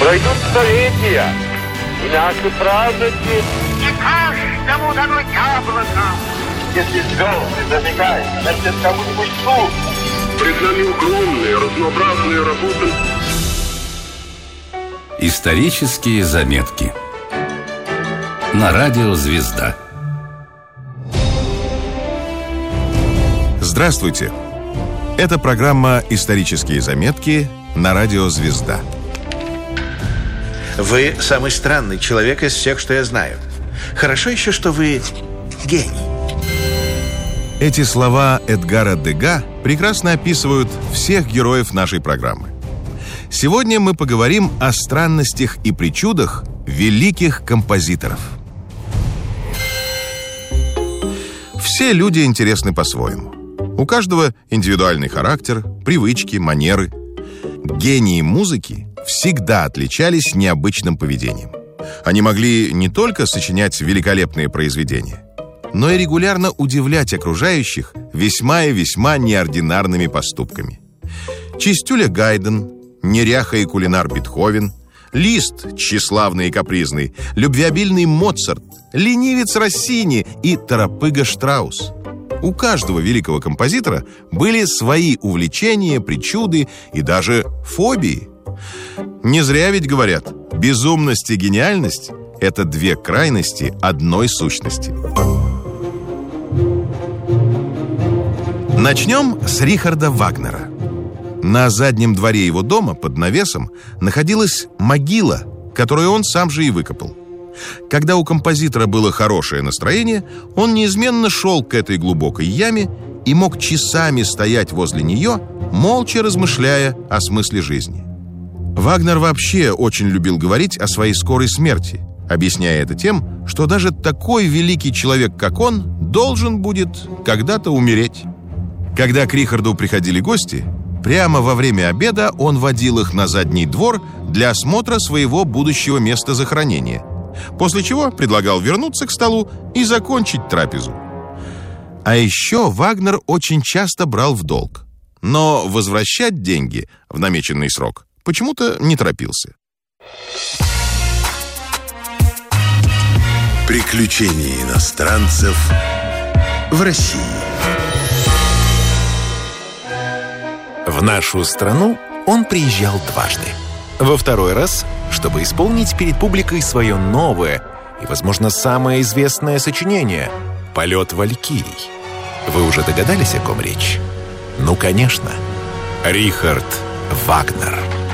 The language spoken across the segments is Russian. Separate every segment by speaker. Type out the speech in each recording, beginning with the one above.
Speaker 1: Пройдут столетия, и наши праздники...
Speaker 2: Не каждому дано яблоко.
Speaker 1: Если звезды забегают, значит, кому-нибудь суд.
Speaker 3: Пред нами огромные, разнообразные работы.
Speaker 4: Исторические заметки на радио «Звезда».
Speaker 5: Здравствуйте! Это программа «Исторические заметки» на радио «Звезда».
Speaker 6: Вы самый странный человек из всех, что я знаю. Хорошо еще, что вы гений.
Speaker 5: Эти слова Эдгара Дега прекрасно описывают всех героев нашей программы. Сегодня мы поговорим о странностях и причудах великих композиторов. Все люди интересны по-своему. У каждого индивидуальный характер, привычки, манеры. Гении музыки всегда отличались необычным поведением. Они могли не только сочинять великолепные произведения, но и регулярно удивлять окружающих весьма и весьма неординарными поступками. Чистюля Гайден, неряха и кулинар Бетховен, Лист, тщеславный и капризный, любвеобильный Моцарт, ленивец Россини и торопыга Штраус. У каждого великого композитора были свои увлечения, причуды и даже фобии. Не зря ведь говорят, безумность и гениальность – это две крайности одной сущности. Начнем с Рихарда Вагнера. На заднем дворе его дома под навесом находилась могила, которую он сам же и выкопал. Когда у композитора было хорошее настроение, он неизменно шел к этой глубокой яме и мог часами стоять возле нее, молча размышляя о смысле жизни. Вагнер вообще очень любил говорить о своей скорой смерти, объясняя это тем, что даже такой великий человек, как он, должен будет когда-то умереть. Когда к Рихарду приходили гости, прямо во время обеда он водил их на задний двор для осмотра своего будущего места захоронения, после чего предлагал вернуться к столу и закончить трапезу. А еще Вагнер очень часто брал в долг, но возвращать деньги в намеченный срок почему-то не торопился.
Speaker 7: Приключения иностранцев в России.
Speaker 8: В нашу страну он приезжал дважды. Во второй раз, чтобы исполнить перед публикой свое новое и, возможно, самое известное сочинение «Полет Валькирий». Вы уже догадались, о ком речь? Ну, конечно, Рихард Вагнер.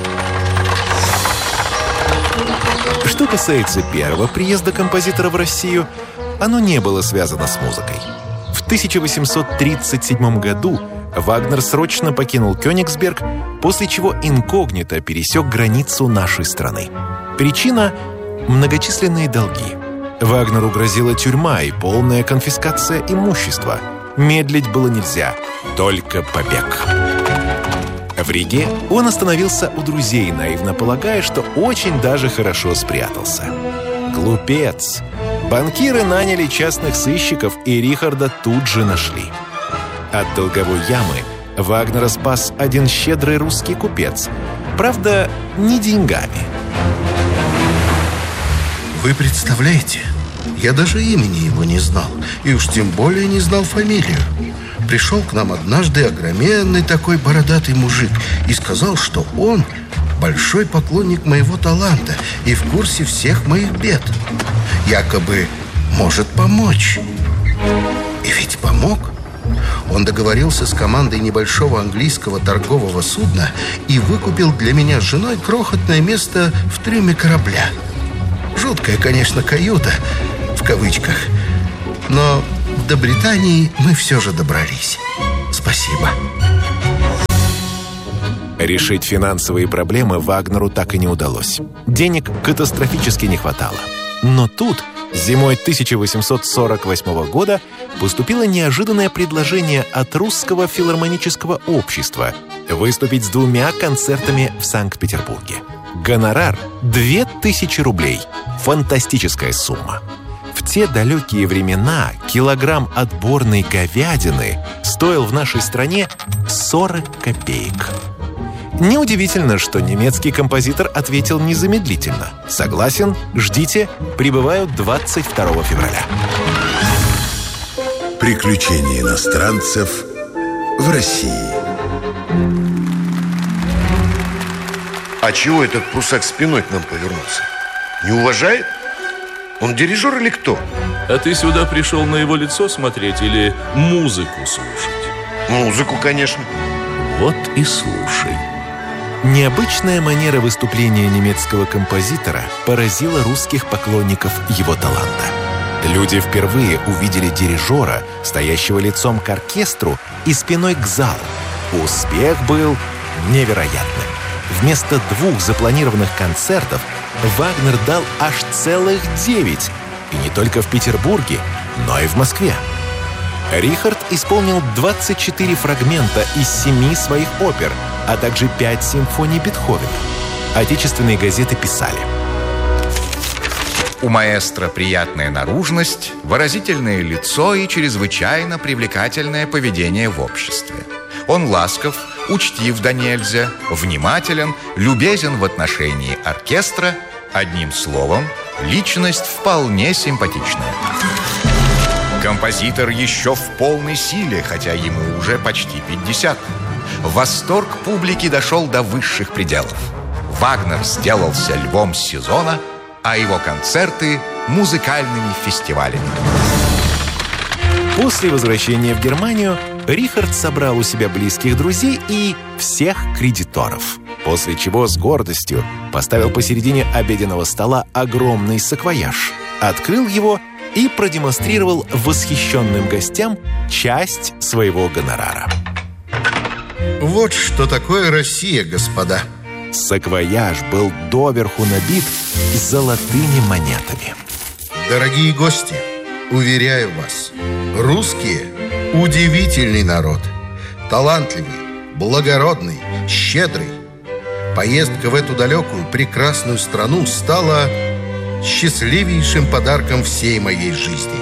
Speaker 8: Что касается первого приезда композитора в Россию, оно не было связано с музыкой. В 1837 году Вагнер срочно покинул Кёнигсберг, после чего инкогнито пересек границу нашей страны. Причина – многочисленные долги. Вагнеру грозила тюрьма и полная конфискация имущества. Медлить было нельзя, только побег. В Риге он остановился у друзей, наивно полагая, что очень даже хорошо спрятался. Глупец! Банкиры наняли частных сыщиков, и Рихарда тут же нашли. От долговой ямы Вагнера спас один щедрый русский купец. Правда, не деньгами.
Speaker 9: Вы представляете, я даже имени его не знал, и уж тем более не знал фамилию. Пришел к нам однажды огроменный такой бородатый мужик и сказал, что он большой поклонник моего таланта и в курсе всех моих бед. Якобы может помочь. И ведь помог. Он договорился с командой небольшого английского торгового судна и выкупил для меня с женой крохотное место в трюме корабля. Жуткая, конечно, каюта, в кавычках, но до Британии мы все же добрались. Спасибо.
Speaker 8: Решить финансовые проблемы Вагнеру так и не удалось. Денег катастрофически не хватало. Но тут, зимой 1848 года, поступило неожиданное предложение от Русского филармонического общества выступить с 2 концертами в Санкт-Петербурге. Гонорар – 2000 рублей. Фантастическая сумма. В те далекие времена килограмм отборной говядины стоил в нашей стране 40 копеек. Неудивительно, что немецкий композитор ответил незамедлительно. «Согласен, ждите, прибываю 22 февраля».
Speaker 7: Приключения иностранцев в России.
Speaker 9: А чего этот прусак спиной к нам повернулся? Не уважает? Он дирижер или кто?
Speaker 10: А ты сюда пришел на его лицо смотреть или музыку слушать?
Speaker 9: Музыку, конечно.
Speaker 10: Вот и слушай.
Speaker 8: Необычная манера выступления немецкого композитора поразила русских поклонников его таланта. Люди впервые увидели дирижера, стоящего лицом к оркестру и спиной к залу. Успех был невероятным. Вместо 2 запланированных концертов Вагнер дал аж целых 9. И не только в Петербурге, но и в Москве. Рихард исполнил 24 фрагмента из 7 своих опер, а также 5 симфоний Бетховена. Отечественные газеты писали:
Speaker 11: у маэстро приятная наружность, выразительное лицо и чрезвычайно привлекательное поведение в обществе. Он ласков, учтив да нельзя, внимателен, любезен в отношении оркестра. Одним словом, личность вполне симпатичная. Композитор еще в полной силе, хотя ему уже почти 50. Восторг публики дошел до высших пределов. Вагнер сделался львом сезона, а его концерты – музыкальными фестивалями.
Speaker 8: После возвращения в Германию Рихард собрал у себя близких друзей и всех кредиторов, после чего с гордостью поставил посередине обеденного стола огромный саквояж, открыл его и продемонстрировал восхищенным гостям часть своего гонорара.
Speaker 9: Вот что такое Россия, господа.
Speaker 8: Саквояж был доверху набит золотыми монетами.
Speaker 9: Дорогие гости, уверяю вас, русские – удивительный народ. Талантливый, благородный, щедрый. Поездка в эту далекую, прекрасную страну стала счастливейшим подарком всей моей жизни.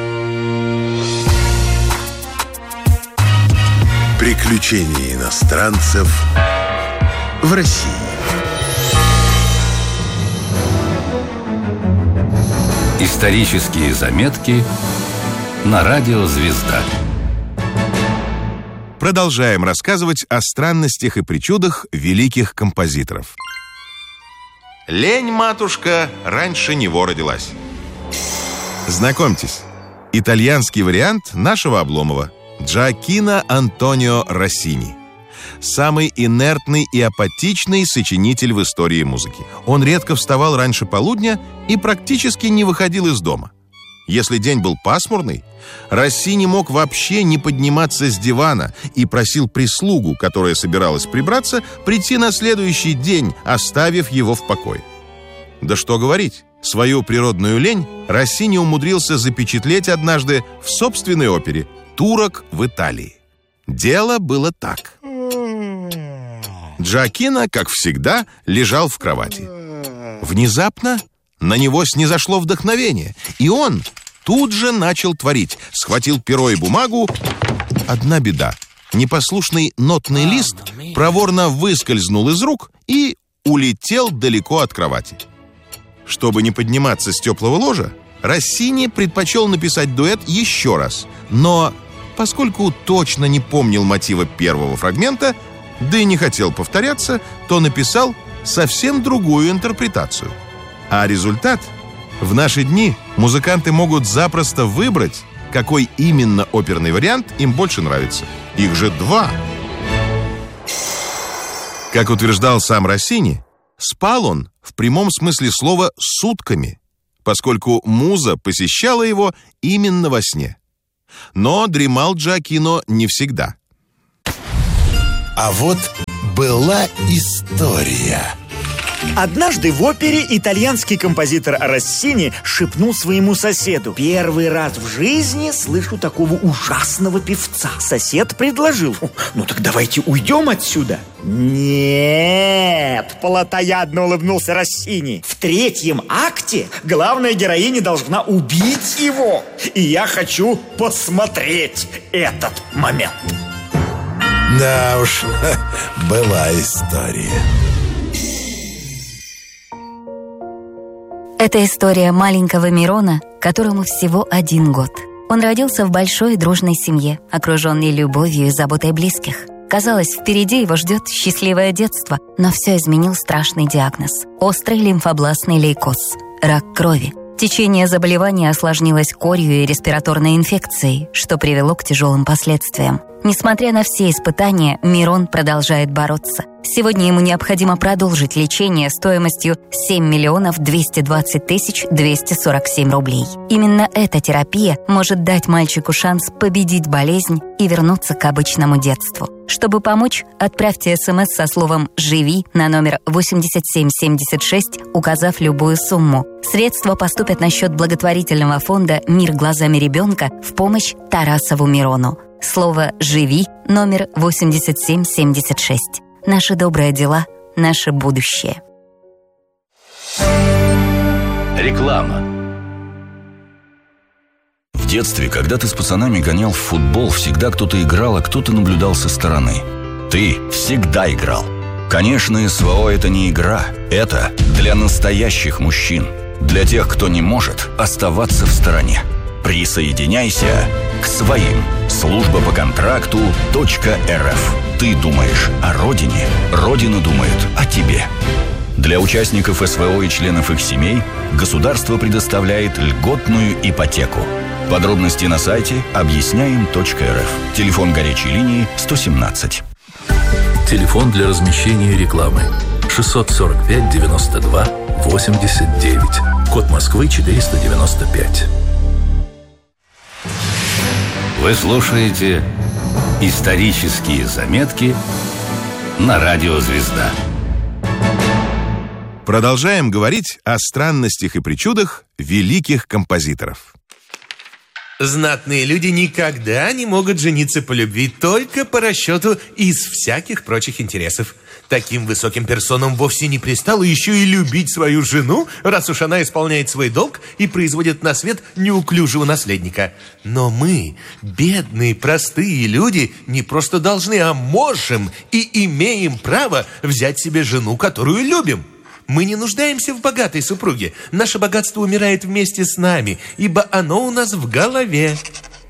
Speaker 7: Приключения иностранцев в России.
Speaker 4: Исторические заметки на радио «Звезда».
Speaker 5: Продолжаем рассказывать о странностях и причудах великих композиторов. Лень, матушка, раньше него родилась. Знакомьтесь, итальянский вариант нашего Обломова – Джоаккино Антонио Россини. Самый инертный и апатичный сочинитель в истории музыки. Он редко вставал раньше полудня и практически не выходил из дома. Если день был пасмурный, Россини мог вообще не подниматься с дивана и просил прислугу, которая собиралась прибраться, прийти на следующий день, оставив его в покое. Да что говорить, свою природную лень Россини умудрился запечатлеть однажды в собственной опере «Турок в Италии». Дело было так. Джоаккино, как всегда, лежал в кровати. Внезапно на него снизошло вдохновение, и он тут же начал творить. Схватил перо и бумагу. Одна беда. Непослушный нотный лист проворно выскользнул из рук и улетел далеко от кровати. Чтобы не подниматься с теплого ложа, Россини предпочел написать дуэт еще раз. Но поскольку точно не помнил мотива первого фрагмента, да и не хотел повторяться, то написал совсем другую интерпретацию. А результат? В наши дни музыканты могут запросто выбрать, какой именно оперный вариант им больше нравится. Их же 2. Как утверждал сам Россини, спал он в прямом смысле слова сутками, поскольку муза посещала его именно во сне. Но дремал Джоаккино не всегда.
Speaker 7: А вот была история.
Speaker 12: Однажды в опере итальянский композитор Россини шепнул своему соседу: «Первый раз в жизни слышу такого ужасного певца». Сосед предложил: «Ну так давайте уйдем отсюда». «Нет», — плотоядно улыбнулся Россини. «В 3-м акте главная героиня должна убить его. И я хочу посмотреть этот момент».
Speaker 7: Да уж, была история.
Speaker 13: Это история маленького Мирона, которому всего 1 год. Он родился в большой и дружной семье, окруженный любовью и заботой близких. Казалось, впереди его ждет счастливое детство, но все изменил страшный диагноз – острый лимфобластный лейкоз – рак крови. Течение заболевания осложнилось корью и респираторной инфекцией, что привело к тяжелым последствиям. Несмотря на все испытания, Мирон продолжает бороться. Сегодня ему необходимо продолжить лечение стоимостью 7 220 247 рублей. Именно эта терапия может дать мальчику шанс победить болезнь и вернуться к обычному детству. Чтобы помочь, отправьте СМС со словом «Живи» на номер 8776, указав любую сумму. Средства поступят на счет благотворительного фонда «Мир глазами ребенка» в помощь Тарасову Мирону. Слово «Живи» номер 8776. Наши добрые дела, наше будущее.
Speaker 4: Реклама. В детстве, когда ты с пацанами гонял в футбол, всегда кто-то играл, а кто-то наблюдал со стороны. Ты всегда играл. Конечно, СВО – это не игра. Это для настоящих мужчин. Для тех, кто не может оставаться в стороне. Присоединяйся к своим. Служба по контракту .рф. Ты думаешь о родине, родина думает о тебе. Для участников СВО и членов их семей государство предоставляет льготную ипотеку. Подробности на сайте объясняем.рф. Телефон горячей линии 117.
Speaker 10: Телефон для размещения рекламы 645 92 89. Код Москвы 495.
Speaker 4: Вы слушаете «Исторические заметки» на радио «Звезда».
Speaker 5: Продолжаем говорить о странностях и причудах великих композиторов.
Speaker 6: Знатные люди никогда не могут жениться по любви, только по расчету из всяких прочих интересов. Таким высоким персонам вовсе не пристало еще и любить свою жену, раз уж она исполняет свой долг и производит на свет неуклюжего наследника. Но мы, бедные, простые люди, не просто должны, а можем и имеем право взять себе жену, которую любим. Мы не нуждаемся в богатой супруге. Наше богатство умирает вместе с нами, ибо оно у нас в голове.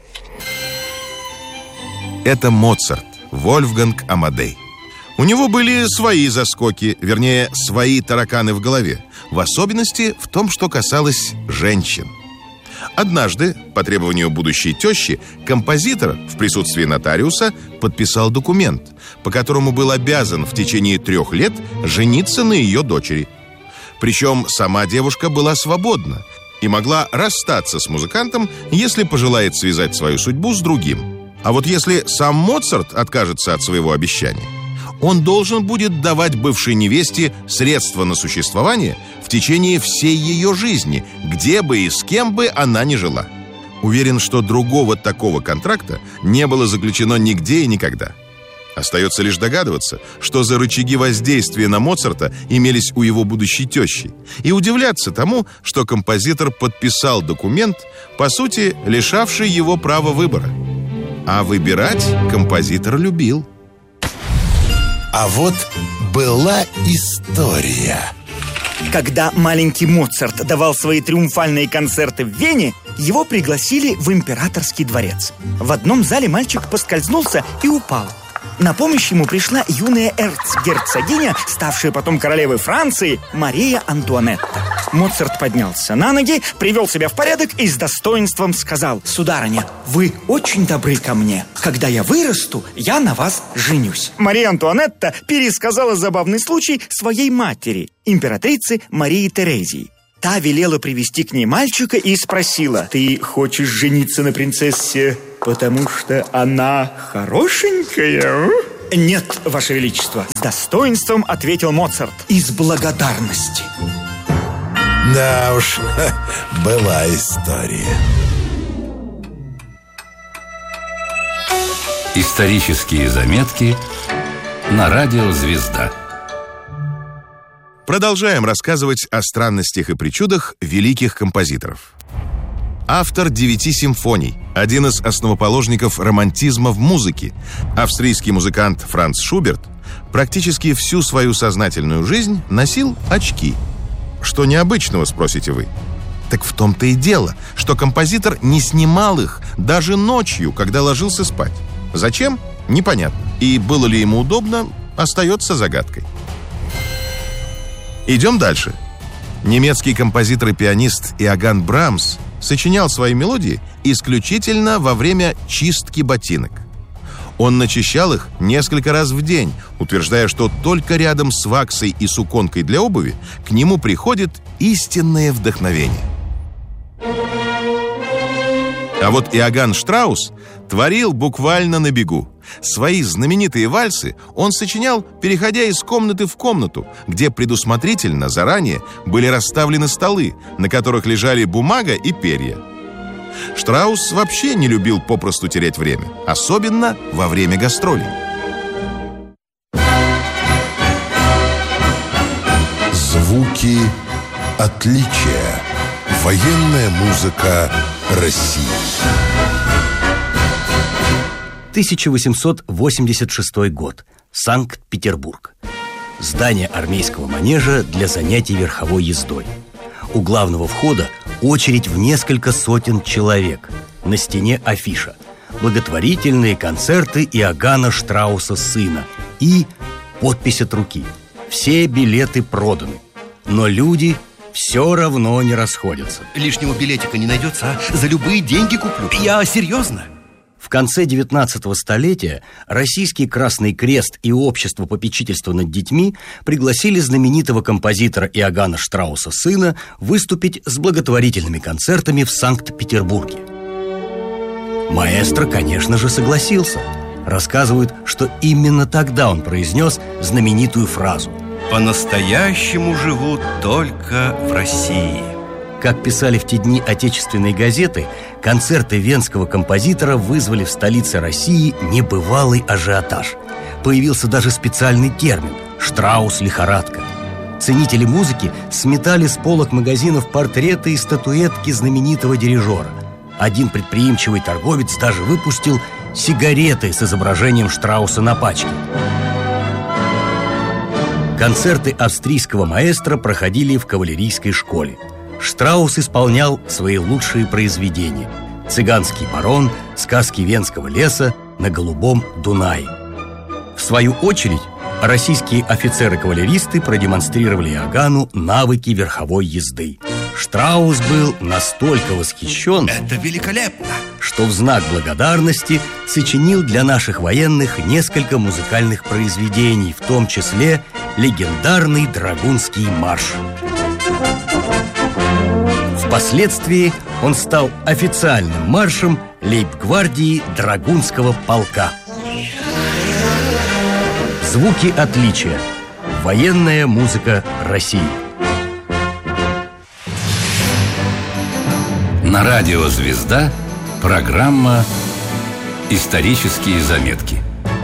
Speaker 5: Это Моцарт, Вольфганг Амадей. У него были свои заскоки, вернее, свои тараканы в голове, в особенности в том, что касалось женщин. Однажды, по требованию будущей тещи, композитор в присутствии нотариуса подписал документ, по которому был обязан в течение 3 лет жениться на ее дочери. Причем сама девушка была свободна и могла расстаться с музыкантом, если пожелает связать свою судьбу с другим. А вот если сам Моцарт откажется от своего обещания, он должен будет давать бывшей невесте средства на существование в течение всей ее жизни, где бы и с кем бы она ни жила. Уверен, что другого такого контракта не было заключено нигде и никогда. Остается лишь догадываться, что за рычаги воздействия на Моцарта имелись у его будущей тещи, и удивляться тому, что композитор подписал документ, по сути, лишавший его права выбора. А выбирать композитор любил.
Speaker 7: А вот была история.
Speaker 12: Когда маленький Моцарт давал свои триумфальные концерты в Вене, его пригласили в императорский дворец. В одном зале мальчик поскользнулся и упал. На помощь ему пришла юная эрцгерцогиня, ставшая потом королевой Франции, Мария Антуанетта. Моцарт поднялся на ноги, привел себя в порядок и с достоинством сказал: «Сударыня, вы очень добры ко мне. Когда я вырасту, я на вас женюсь». Мария Антуанетта пересказала забавный случай своей матери, императрице Марии Терезии. Та велела привести к ней мальчика и спросила: «Ты хочешь жениться на принцессе, потому что она хорошенькая?» «Нет, Ваше Величество», — с достоинством ответил Моцарт, — «из благодарности».
Speaker 7: Да уж, была история.
Speaker 4: Исторические заметки на радио «Звезда».
Speaker 5: Продолжаем рассказывать о странностях и причудах великих композиторов. автор 9 симфоний, один из основоположников романтизма в музыке. Австрийский музыкант Франц Шуберт практически всю свою сознательную жизнь носил очки. Что необычного, спросите вы? Так в том-то и дело, что композитор не снимал их даже ночью, когда ложился спать. Зачем? Непонятно. И было ли ему удобно, остается загадкой. Идем дальше. Немецкий композитор и пианист Иоганн Брамс сочинял свои мелодии исключительно во время чистки ботинок. Он начищал их несколько раз в день, утверждая, что только рядом с ваксой и суконкой для обуви к нему приходит истинное вдохновение. А вот Иоганн Штраус творил буквально на бегу. Свои знаменитые вальсы он сочинял, переходя из комнаты в комнату, где предусмотрительно заранее были расставлены столы, на которых лежали бумага и перья. Штраус вообще не любил попросту терять время, особенно во время гастролей.
Speaker 7: Звуки отличия. Военная музыка России.
Speaker 14: 1886 год. Санкт-Петербург. Здание армейского манежа для занятий верховой ездой. У главного входа очередь в несколько сотен человек. На стене афиша: благотворительные концерты Иоганна Штрауса сына. И подпись от руки: все билеты проданы. Но люди все равно не расходятся.
Speaker 15: Лишнего билетика не найдется, а? За любые деньги куплю. Я серьезно?
Speaker 14: В конце 19-го столетия Российский Красный Крест и Общество попечительства над детьми пригласили знаменитого композитора Иоганна Штрауса сына выступить с благотворительными концертами в Санкт-Петербурге. Маэстро, конечно же, согласился. Рассказывают, что именно тогда он произнес знаменитую фразу:
Speaker 15: «По-настоящему живут только в России».
Speaker 14: Как писали в те дни отечественные газеты, концерты венского композитора вызвали в столице России небывалый ажиотаж. Появился даже специальный термин – «Штраус-лихорадка». Ценители музыки сметали с полок магазинов портреты и статуэтки знаменитого дирижера. Один предприимчивый торговец даже выпустил сигареты с изображением Штрауса на пачке. Концерты австрийского маэстро проходили в кавалерийской школе. Штраус исполнял свои лучшие произведения: «Цыганский барон», «Сказки Венского леса», «На голубом Дунае». В свою очередь, российские офицеры-кавалеристы продемонстрировали Иоганну навыки верховой езды. Штраус был настолько восхищен,
Speaker 15: это великолепно,
Speaker 14: что в знак благодарности сочинил для наших военных несколько музыкальных произведений, в том числе легендарный Драгунский марш. Впоследствии он стал официальным маршем лейб-гвардии Драгунского полка. Звуки отличия. Военная музыка России.
Speaker 16: На радио «Звезда» программа «Исторические заметки».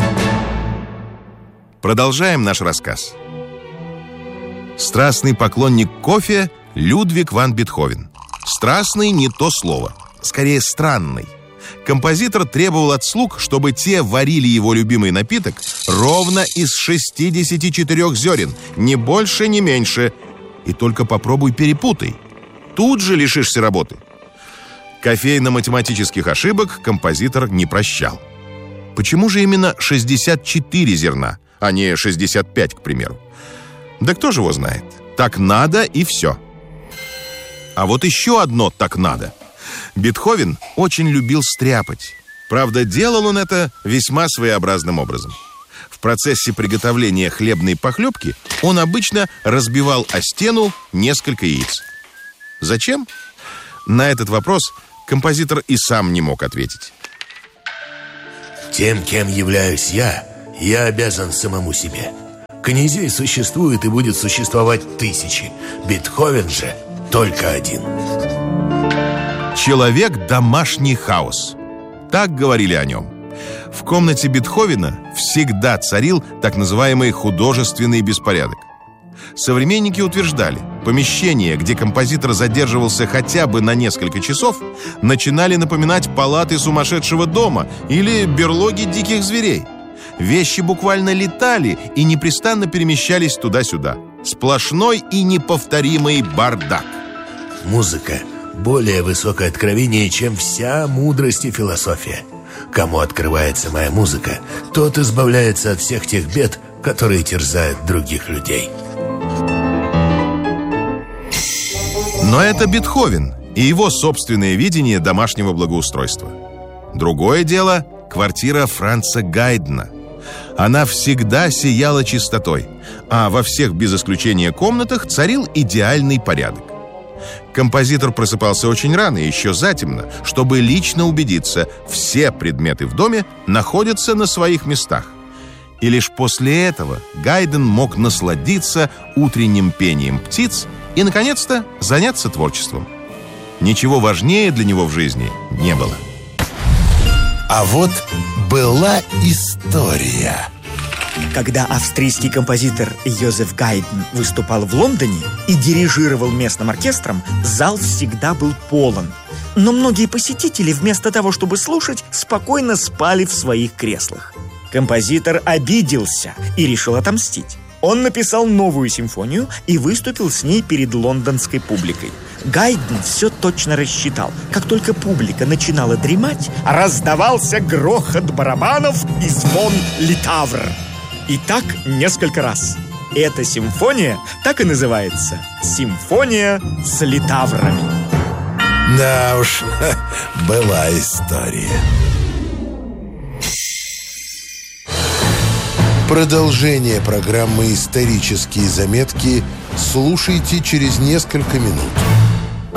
Speaker 5: Продолжаем наш рассказ. Страстный поклонник кофе Людвиг ван Бетховен. Страстный — не то слово, скорее странный. Композитор требовал от слуг, чтобы те варили его любимый напиток ровно из 64 зерен, ни больше, ни меньше. И только попробуй перепутай, тут же лишишься работы. Кофейно-математических ошибок композитор не прощал. Почему же именно 64 зерна, а не 65, к примеру? Да кто же его знает? Так надо и все. А вот еще одно «так надо». Бетховен очень любил стряпать. Правда, делал он это весьма своеобразным образом. В процессе приготовления хлебной похлебки он обычно разбивал о стену несколько яиц. Зачем? На этот вопрос композитор и сам не мог ответить.
Speaker 6: Тем, кем являюсь я обязан самому себе. Князей существует и будет существовать тысячи. Бетховен же только один.
Speaker 5: Человек — домашний хаос. Так говорили о нем. В комнате Бетховена всегда царил так называемый художественный беспорядок. Современники утверждали, помещения, где композитор задерживался хотя бы на несколько часов, начинали напоминать палаты сумасшедшего дома или берлоги диких зверей. Вещи буквально летали и непрестанно перемещались туда-сюда. Сплошной и неповторимый бардак.
Speaker 6: Музыка – более высокое откровение, чем вся мудрость и философия. Кому открывается моя музыка, тот избавляется от всех тех бед, которые терзают других людей.
Speaker 5: Но это Бетховен и его собственное видение домашнего благоустройства. Другое дело – квартира Франца Гайдна. Она всегда сияла чистотой, а во всех без исключения комнатах царил идеальный порядок. Композитор просыпался очень рано, еще затемно, чтобы лично убедиться, все предметы в доме находятся на своих местах. И лишь после этого Гайден мог насладиться утренним пением птиц и, наконец-то, заняться творчеством. Ничего важнее для него в жизни не было.
Speaker 7: А вот была история.
Speaker 12: Когда австрийский композитор Йозеф Гайден выступал в Лондоне и дирижировал местным оркестром, зал всегда был полон. Но многие посетители, вместо того, чтобы слушать, спокойно спали в своих креслах. Композитор обиделся и решил отомстить. Он написал новую симфонию и выступил с ней перед лондонской публикой. Гайден все точно рассчитал. Как только публика начинала дремать, раздавался грохот барабанов и звон литавр. И так несколько раз. Эта симфония так и называется «Симфония с литаврами».
Speaker 7: Да уж, была история. Продолжение программы «Исторические заметки» слушайте через несколько минут.